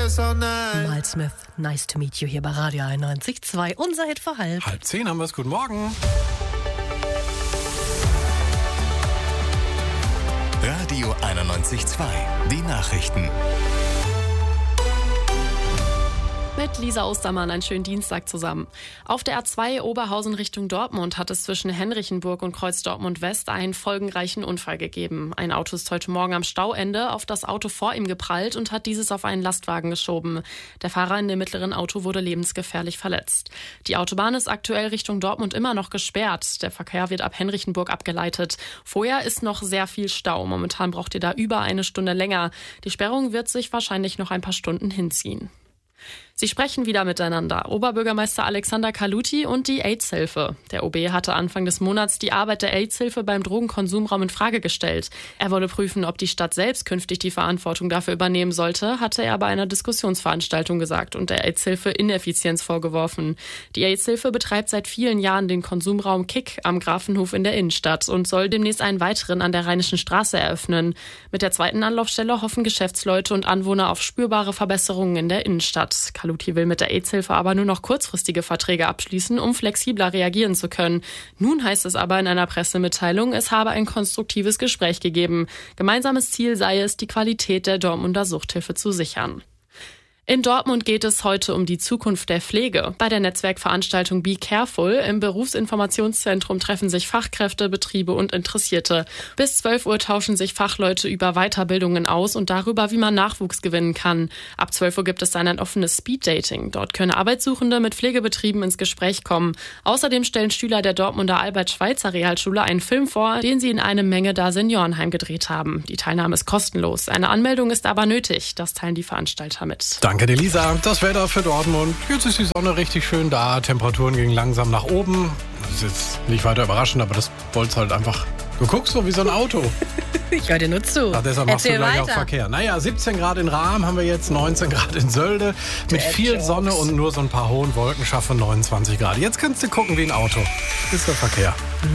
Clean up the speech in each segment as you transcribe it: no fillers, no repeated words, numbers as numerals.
Miles Smith, nice to meet you hier bei Radio 91.2. Unser Hit für halb. 9:30 haben wir es. Guten Morgen. Radio 91.2. Die Nachrichten. Mit Lisa Ostermann einen schönen Dienstag zusammen. Auf der A2 Oberhausen Richtung Dortmund hat es zwischen Henrichenburg und Kreuz Dortmund West einen folgenreichen Unfall gegeben. Ein Auto ist heute Morgen am Stauende auf das Auto vor ihm geprallt und hat dieses auf einen Lastwagen geschoben. Der Fahrer in dem mittleren Auto wurde lebensgefährlich verletzt. Die Autobahn ist aktuell Richtung Dortmund immer noch gesperrt. Der Verkehr wird ab Henrichenburg abgeleitet. Vorher ist noch sehr viel Stau. Momentan braucht ihr da über eine Stunde länger. Die Sperrung wird sich wahrscheinlich noch ein paar Stunden hinziehen. Sie sprechen wieder miteinander. Oberbürgermeister Alexander Kaluti und die AIDS-Hilfe. Der OB hatte Anfang des Monats die Arbeit der AIDS-Hilfe beim Drogenkonsumraum in Frage gestellt. Er wolle prüfen, ob die Stadt selbst künftig die Verantwortung dafür übernehmen sollte, hatte er bei einer Diskussionsveranstaltung gesagt und der AIDS-Hilfe Ineffizienz vorgeworfen. Die AIDS-Hilfe betreibt seit vielen Jahren den Konsumraum Kick am Grafenhof in der Innenstadt und soll demnächst einen weiteren an der Rheinischen Straße eröffnen. Mit der zweiten Anlaufstelle hoffen Geschäftsleute und Anwohner auf spürbare Verbesserungen in der Innenstadt. Kaluti will mit der AIDS-Hilfe aber nur noch kurzfristige Verträge abschließen, um flexibler reagieren zu können. Nun heißt es aber in einer Pressemitteilung, es habe ein konstruktives Gespräch gegeben. Gemeinsames Ziel sei es, die Qualität der Dortmunder Suchthilfe zu sichern. In Dortmund geht es heute um die Zukunft der Pflege. Bei der Netzwerkveranstaltung Be Careful im Berufsinformationszentrum treffen sich Fachkräfte, Betriebe und Interessierte. Bis 12 Uhr tauschen sich Fachleute über Weiterbildungen aus und darüber, wie man Nachwuchs gewinnen kann. Ab 12 Uhr gibt es dann ein offenes Speeddating. Dort können Arbeitssuchende mit Pflegebetrieben ins Gespräch kommen. Außerdem stellen Schüler der Dortmunder Albert-Schweitzer-Realschule einen Film vor, den sie in einem Menge-da Seniorenheim gedreht haben. Die Teilnahme ist kostenlos. Eine Anmeldung ist aber nötig. Das teilen die Veranstalter mit. Danke dir, Lisa. Das Wetter für Dortmund. Jetzt ist die Sonne richtig schön da. Temperaturen gingen langsam nach oben. Das ist jetzt nicht weiter überraschend, aber das wollt's halt einfach. Du guckst so wie so ein Auto. Ich höre dir nur zu. Ach, deshalb machst du Erzähl gleich weiter. auch Verkehr. Naja, 17 Grad in Rahm haben wir jetzt, 19 Grad in Sölde. Mit viel Sonne und nur so ein paar hohen Wolken schaffen 29 Grad. Jetzt kannst du gucken wie ein Auto. Das ist der Verkehr.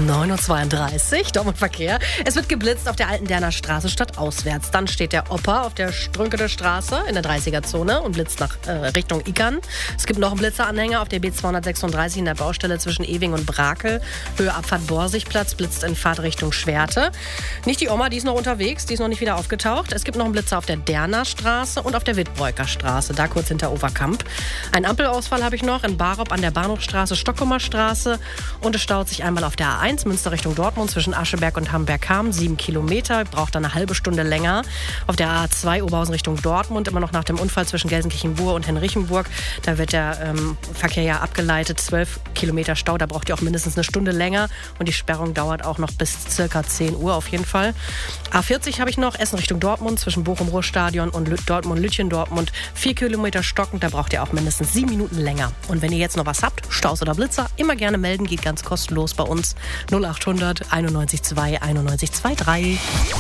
9:32 Uhr, Dortmund Verkehr. Es wird geblitzt auf der alten Derner Straße stadtauswärts. Dann steht der Opa auf der Strünkener Straße in der 30er-Zone und blitzt nach Richtung Ikern. Es gibt noch einen Blitzeranhänger auf der B236 in der Baustelle zwischen Ewing und Brakel. Höhe Abfahrt Borsigplatz blitzt in Fahrtrichtung Schwerte. Nicht die Oma, die ist noch unterwegs, die ist noch nicht wieder aufgetaucht. Es gibt noch einen Blitzer auf der Derner Straße und auf der Wittbreuker Straße, da kurz hinter Overkamp. Ein Ampelausfall habe ich noch in Barop an der Bahnhofstraße, Stockholmer Straße. Und es staut sich einmal auf der A1 Münster Richtung Dortmund zwischen Ascheberg und Hamberg-Ham, 7 Kilometer, braucht dann eine halbe Stunde länger. Auf der A2 Oberhausen Richtung Dortmund, immer noch nach dem Unfall zwischen Gelsenkirchen-Bur und Henrichenburg. Da wird der Verkehr ja abgeleitet, 12 Kilometer Stau, da braucht ihr auch mindestens eine Stunde länger. Und die Sperrung dauert auch noch bis circa 10 Uhr auf jeden Fall. A40 habe ich noch, Essen Richtung Dortmund, zwischen Bochum-Ruhrstadion und Dortmund-Lütchen-Dortmund. 4 Kilometer stockend, da braucht ihr auch mindestens 7 Minuten länger. Und wenn ihr jetzt noch was habt, Staus oder Blitzer, immer gerne melden, geht ganz kostenlos bei uns. 0800 91.2 91.23.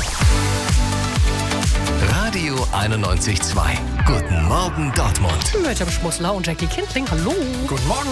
Radio 91.2. Guten Morgen Dortmund. Mit dem Schmussler und Jackie Kindling, hallo. Guten Morgen.